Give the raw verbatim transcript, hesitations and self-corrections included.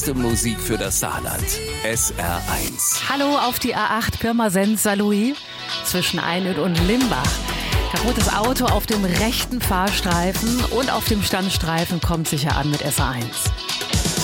Musik für das Saarland. S R eins. Hallo auf die A acht Pirmasens-Saarlouis zwischen Einöd und Limbach. Kaputtes Auto auf dem rechten Fahrstreifen und auf dem Standstreifen kommt sicher an mit S R eins.